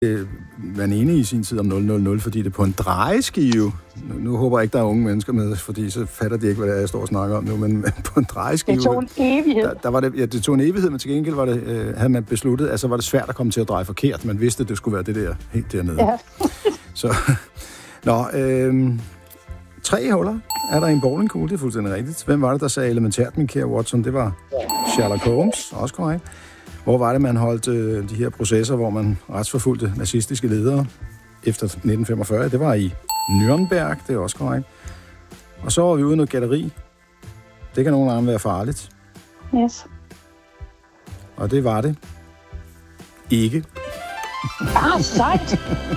man enig i sin tid om 000, fordi det på en drejeskive, nu håber jeg ikke, der er unge mennesker med, fordi så fatter de ikke, hvad det er, jeg står og snakker om nu, men på en drejeskive... Det tog en evighed. Der var det, ja, det tog en evighed, men til gengæld var det, havde man besluttet, altså var det svært at komme til at dreje forkert. Man vidste, at det skulle være det der, helt dernede. Ja. Så, 3 huller er der i en bowlingkugle, det er fuldstændig rigtigt. Hvem var det, der sagde elementært, min kære Watson? Det var Sherlock Holmes, også korrekt. Hvor var det, man holdt de her processer, hvor man retsforfulgte nazistiske ledere efter 1945? Det var i Nürnberg, det er også korrekt. Og så var vi ude i noget gætteri. Det kan nogle gange være farligt. Yes. Og det var det ikke. Sejt!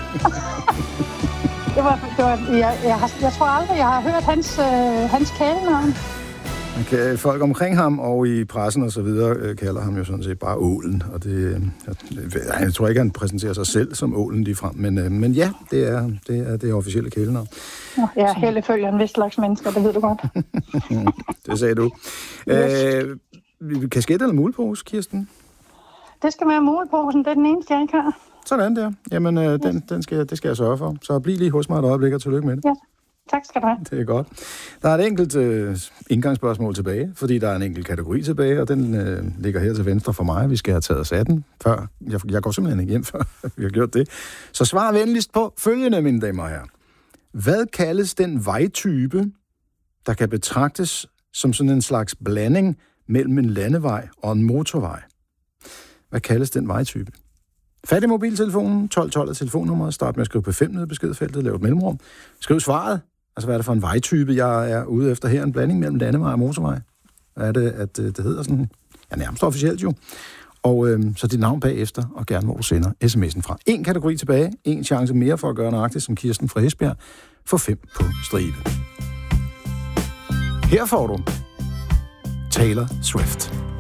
Jeg tror aldrig, jeg har hørt hans kælenavn. Folk omkring ham og i pressen og så videre kalder ham jo sådan set bare Ålen. Og det, jeg tror ikke, han præsenterer sig selv som Ålen ligefrem, men ja, det er det officielle kælenavn. Jeg er hellefølger en vis slags mennesker, det ved du godt. Det sagde du. Yes. Kasket eller mulepose, Kirsten? Det skal være muleposen, det er den eneste, jeg ikke har. Sådan der. Jamen, det skal jeg sørge for. Så bliv lige hos mig et øjeblik, og tillykke med det. Ja. Tak skal du have. Det er godt. Der er et enkelt indgangsspørgsmål tilbage, fordi der er en enkelt kategori tilbage, og den ligger her til venstre for mig. Vi skal have taget os af den, før. Jeg går simpelthen ikke hjem, før vi har gjort det. Så svar venligst på følgende, mine damer og herrer. Hvad kaldes den vejtype, der kan betragtes som sådan en slags blanding mellem en landevej og en motorvej? Hvad kaldes den vejtype? Fat i mobiltelefonen, 1212 er telefonnummeret, start med at skrive på 5 nede i beskedfeltet, lav et mellemrum. Skriv svaret. Altså, hvad er det for en vejtype, jeg er ude efter her? En blanding mellem landevej og motorvej. Hvad er det, at det hedder sådan? Ja, nærmest officielt jo. Og så dit navn bagefter, og gerne hvor du sender sms'en fra. En kategori tilbage, en chance mere for at gøre nøjagtigt som Kirsten fra Esbjerg. For 5 på stribe. Her får du Taylor Swift.